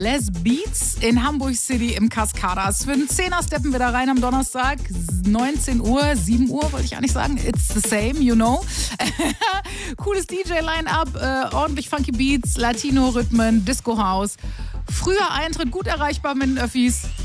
Les Beats in Hamburg City im Cascadas. Für den 10er steppen wir da rein am Donnerstag, 19 Uhr, 7 Uhr wollte ich eigentlich sagen. It's the same, you know. Cooles DJ-Line-Up, ordentlich funky Beats, Latino-Rhythmen, Disco-House. Früher Eintritt, gut erreichbar mit den Öffis.